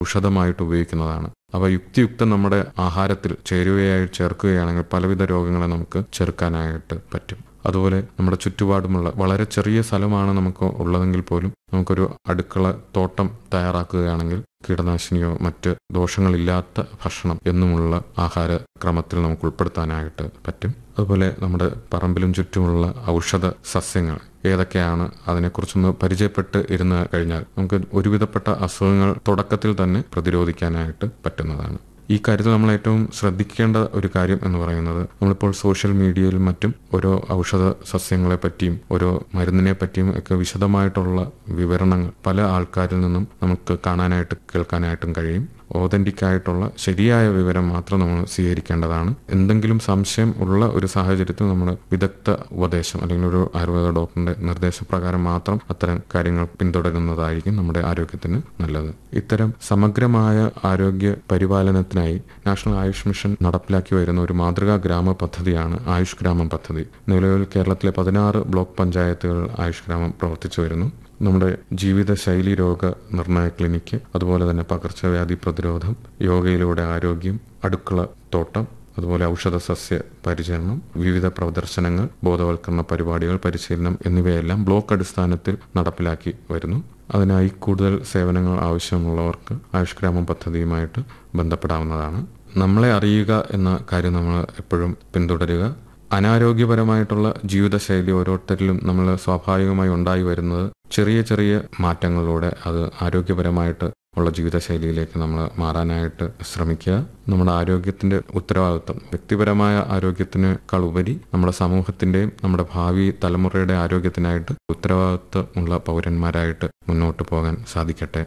ഔഷധമായിട്ട് ഉപയോഗിക്കുന്നതാണ്. അവ യുക്തിയുക്തം നമ്മുടെ ആഹാരത്തിൽ ചേരുവയായി ചേർക്കുകയാണെങ്കിൽ പലവിധ രോഗങ്ങളെ നമുക്ക് ചെറുക്കാനായിട്ട് പറ്റും. അതുപോലെ നമ്മുടെ ചുറ്റുപാടുമുള്ള വളരെ ചെറിയ സ്ഥലമാണ് നമുക്ക് ഉള്ളതെങ്കിൽ പോലും നമുക്കൊരു അടുക്കള തോട്ടം തയ്യാറാക്കുകയാണെങ്കിൽ കീടനാശിനിയോ മറ്റ് ദോഷങ്ങളില്ലാത്ത ഭക്ഷണം എന്നുമുള്ള ആഹാര ക്രമത്തിൽ നമുക്ക് ഉൾപ്പെടുത്താനായിട്ട് പറ്റും. അതുപോലെ നമ്മുടെ പറമ്പിലും ചുറ്റുമുള്ള ഔഷധ സസ്യങ്ങൾ ഏതൊക്കെയാണ് അതിനെക്കുറിച്ചൊന്ന് പരിചയപ്പെട്ട് ഇരുന്ന് കഴിഞ്ഞാൽ നമുക്ക് ഒരുവിധപ്പെട്ട അസുഖങ്ങൾ തുടക്കത്തിൽ തന്നെ പ്രതിരോധിക്കാനായിട്ട് പറ്റുന്നതാണ്. ഈ കാര്യത്തിൽ നമ്മൾ ഏറ്റവും ശ്രദ്ധിക്കേണ്ട ഒരു കാര്യം എന്ന് പറയുന്നത്, നമ്മളിപ്പോൾ സോഷ്യൽ മീഡിയയിലും മറ്റും ഓരോ ഔഷധ സസ്യങ്ങളെ പറ്റിയും ഓരോ മരുന്നിനെ പറ്റിയും ഒക്കെ വിശദമായിട്ടുള്ള വിവരണങ്ങൾ പല ആൾക്കാരിൽ നിന്നും നമുക്ക് കാണാനായിട്ട് കേൾക്കാനായിട്ടും കഴിയും. ഓതന്റിക് ആയിട്ടുള്ള ശരിയായ വിവരം മാത്രം നമ്മൾ സ്വീകരിക്കേണ്ടതാണ്. എന്തെങ്കിലും സംശയം ഉള്ള ഒരു സാഹചര്യത്തിൽ നമ്മൾ വിദഗ്ധ ഉപദേശം അല്ലെങ്കിൽ ഒരു ആയുർവേദ ഡോക്ടറിന്റെ നിർദ്ദേശപ്രകാരം മാത്രം അത്തരം കാര്യങ്ങൾ പിന്തുടരുന്നതായിരിക്കും നമ്മുടെ ആരോഗ്യത്തിന് നല്ലത്. ഇത്തരം സമഗ്രമായ ആരോഗ്യ പരിപാലനത്തിനായി നാഷണൽ ആയുഷ് മിഷൻ നടപ്പിലാക്കി വരുന്ന ഒരു മാതൃകാ ഗ്രാമ പദ്ധതിയാണ് ആയുഷ് ഗ്രാമം പദ്ധതി. നിലവിൽ കേരളത്തിലെ 16 ബ്ലോക്ക് പഞ്ചായത്തുകൾ ആയുഷ് ഗ്രാമം പ്രവർത്തിച്ചു വരുന്നു. നമ്മുടെ ജീവിതശൈലി രോഗ നിർണയ ക്ലിനിക്ക്, അതുപോലെ തന്നെ പകർച്ചവ്യാധി പ്രതിരോധം, യോഗയിലൂടെ ആരോഗ്യം, അടുക്കള തോട്ടം, അതുപോലെ ഔഷധ സസ്യ പരിചരണം, വിവിധ പ്രദർശനങ്ങൾ, ബോധവൽക്കരണ പരിപാടികൾ, പരിശീലനം എന്നിവയെല്ലാം ബ്ലോക്ക് അടിസ്ഥാനത്തിൽ നടപ്പിലാക്കി വരുന്നു. അതിനായി കൂടുതൽ സേവനങ്ങൾ ആവശ്യമുള്ളവർക്ക് ആയുഷ് ഗ്രാമം പദ്ധതിയുമായിട്ട് ബന്ധപ്പെടാവുന്നതാണ്. നമ്മളെ അറിയുക എന്ന കാര്യം നമ്മൾ എപ്പോഴും പിന്തുടരുക. അനാരോഗ്യപരമായിട്ടുള്ള ജീവിതശൈലി ഓരോരുത്തരിലും നമ്മൾ സ്വാഭാവികമായി ഉണ്ടായി വരുന്നത് ചെറിയ ചെറിയ മാറ്റങ്ങളിലൂടെ അത് ആരോഗ്യപരമായിട്ട് ഉള്ള ജീവിതശൈലിയിലേക്ക് നമ്മൾ മാറാനായിട്ട് ശ്രമിക്കുക. നമ്മുടെ ആരോഗ്യത്തിന്റെ ഉത്തരവാദിത്വം വ്യക്തിപരമായ ആരോഗ്യത്തിനേക്കാൾ ഉപരി നമ്മുടെ സമൂഹത്തിന്റെയും നമ്മുടെ ഭാവി തലമുറയുടെ ആരോഗ്യത്തിനായിട്ട് ഉത്തരവാദിത്വമുള്ള പൗരന്മാരായിട്ട് മുന്നോട്ട് പോകാൻ സാധിക്കട്ടെ.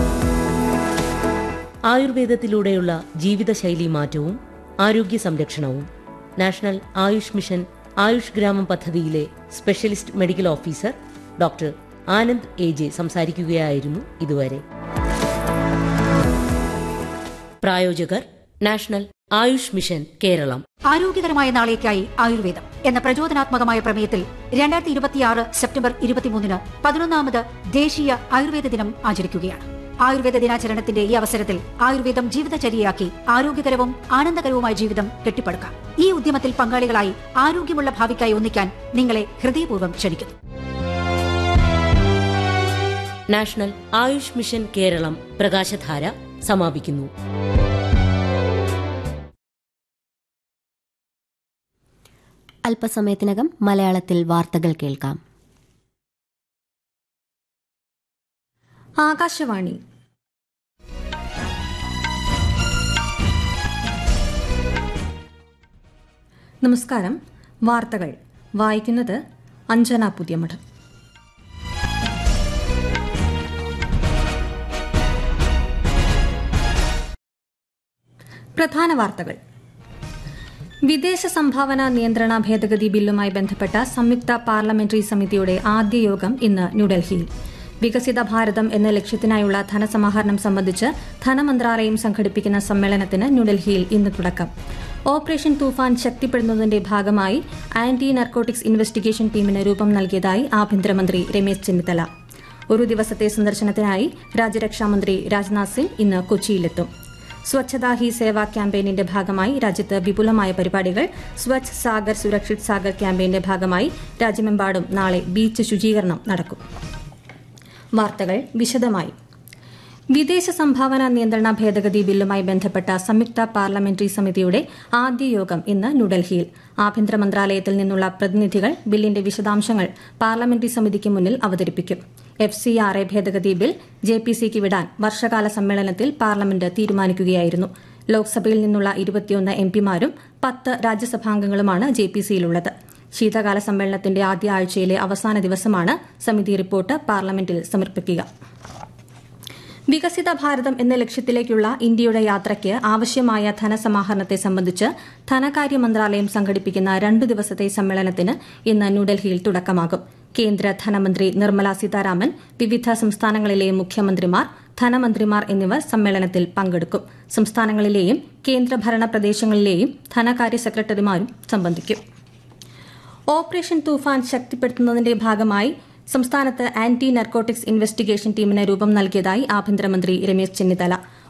ആയുർവേദത്തിലൂടെയുള്ള ജീവിതശൈലി മാറ്റവും ആരോഗ്യ സംരക്ഷണവും നാഷണൽ ആയുഷ് മിഷൻ ആയുഷ് ഗ്രാമം പദ്ധതിയിലെ specialist medical officer doctor Anand AJ സംസാരിക്കുകയായിരുന്നു ഇതുവരെ. പ്രായോജകർ നാഷണൽ ആയുഷ് മിഷൻ കേരളം. ആരോഗ്യകരമായ നാളേക്കായി ആയുർവേദം എന്ന പ്രചോദനാത്മകമായ പ്രമേയത്തിൽ 2026 സെപ്റ്റംബർ 23 11ാമത് ദേശീയ ആയുർവേദ ദിനം ആചരിക്കുകയാണ്. ആയുർവേദ ദിനാചരണത്തിന്റെ ഈ അവസരത്തിൽ ആയുർവേദം ജീവിതചര്യയാക്കി ആരോഗ്യകരവും ആനന്ദകരവുമായ ജീവിതം കെട്ടിപ്പടുക്കാം. ഈ ഉദ്യമത്തിൽ പങ്കാളികളായി ആരോഗ്യമുള്ള ഭാവിക്കായി ഒന്നിക്കാൻ നിങ്ങളെ ഹൃദയപൂർവ്വം ക്ഷണിക്കുന്നു. നാഷണൽ ആയുഷ് മിഷൻ കേരളം പ്രകാശധാര സമാപിക്കുന്നു. അല്പസമയത്തിനകം മലയാളത്തിൽ വാർത്തകൾ കേൾക്കാം. ആകാശവാണി. നമസ്കാരം. വാർത്തകൾ വായിക്കുന്നത് അഞ്ജന പുതിയമഠം. പ്രധാന വാർത്തകൾ. വിദേശ സംഭാവന നിയന്ത്രണ ഭേദഗതി ബില്ലുമായി ബന്ധപ്പെട്ട സംയുക്ത പാർലമെന്ററി സമിതിയുടെ ആദ്യ യോഗം ഇന്ന് ന്യൂഡൽഹിയിൽ. വികസിത ഭാരതം എന്ന ലക്ഷ്യത്തിനായുള്ള ധനസമാഹരണം സംബന്ധിച്ച് ധനമന്ത്രാലയം സംഘടിപ്പിക്കുന്ന സമ്മേളനത്തിന് ന്യൂഡൽഹിയിൽ ഇന്ന് തുടക്കം. ഓപ്പറേഷൻ തൂഫാൻ ശക്തിപ്പെടുന്നതിന്റെ ഭാഗമായി ആന്റി നർക്കോട്ടിക്സ് ഇൻവെസ്റ്റിഗേഷൻ ടീമിന് രൂപം നൽകിയതായി ആഭ്യന്തരമന്ത്രി രമേശ് ചെന്നിത്തല. ഒരു ദിവസത്തെ സന്ദർശനത്തിനായി രാജ്യരക്ഷാമന്ത്രി രാജ്നാഥ് സിംഗ് ഇന്ന് കൊച്ചിയിലെത്തും. സ്വച്ഛതാ ഹി സേവ ക്യാമ്പയിനിന്റെ ഭാഗമായി രാജ്യത്ത് വിപുലമായ പരിപാടികൾ. സ്വച്ഛ് സാഗർ സുരക്ഷിത് സാഗർ ക്യാമ്പയിന്റെ ഭാഗമായി രാജ്യമെമ്പാടും നാളെ ബീച്ച് ശുചീകരണം നടക്കും. വാർത്തകൾ വിശദമായി. വിദേശ സംഭാവന നിയന്ത്രണ ഭേദഗതി ബില്ലുമായി ബന്ധപ്പെട്ട സംയുക്ത പാർലമെന്ററി സമിതിയുടെ ആദ്യ യോഗം ഇന്ന് ന്യൂഡൽഹിയിൽ. ആഭ്യന്തര മന്ത്രാലയത്തിൽ നിന്നുള്ള പ്രതിനിധികൾ ബില്ലിന്റെ വിശദാംശങ്ങൾ പാർലമെന്ററി സമിതിക്ക് മുന്നിൽ അവതരിപ്പിക്കും. FCRA ഭേദഗതി ബിൽ JPCക്ക് വിടാൻ വർഷകാല സമ്മേളനത്തിൽ പാർലമെന്റ് തീരുമാനിക്കുകയായിരുന്നു. ലോക്സഭയിൽ നിന്നുള്ള 21 MPമാരും 10 രാജ്യസഭാംഗങ്ങളുമാണ് JPCയിലുള്ളത്. ശീതകാല സമ്മേളനത്തിന്റെ ആദ്യ ആഴ്ചയിലെ അവസാന ദിവസമാണ് സമിതി റിപ്പോർട്ട് പാർലമെന്റിൽ സമർപ്പിക്കുക. വികസിത ഭാരതം എന്ന ലക്ഷ്യത്തിലേക്കുള്ള ഇന്ത്യയുടെ യാത്രയ്ക്ക് ആവശ്യമായ ധനസമാഹരണത്തെ സംബന്ധിച്ച് ധനകാര്യ മന്ത്രാലയം സംഘടിപ്പിക്കുന്ന 2 ദിവസത്തെ സമ്മേളനത്തിന് ഇന്ന് ന്യൂഡൽഹിയിൽ തുടക്കമാകും. കേന്ദ്ര ധനമന്ത്രി നിർമ്മല സീതാരാമൻ, വിവിധ സംസ്ഥാനങ്ങളിലെ മുഖ്യമന്ത്രിമാർ, ധനമന്ത്രിമാർ എന്നിവർ സമ്മേളനത്തിൽ പങ്കെടുക്കും. സംസ്ഥാനങ്ങളിലെയും കേന്ദ്രഭരണ പ്രദേശങ്ങളിലെയും ധനകാര്യ സെക്രട്ടറിമാരും സംബന്ധിക്കും. ഓപ്പറേഷൻ തൂഫാൻ ശക്തിപ്പെടുത്തുന്നതിന്റെ ഭാഗമായി സംസ്ഥാനത്ത് ആന്റി നർക്കോട്ടിക്സ് ഇൻവെസ്റ്റിഗേഷൻ ടീമിന് രൂപം നൽകിയതായി ആഭ്യന്തരമന്ത്രി രമേശ് ചെന്നിത്തല.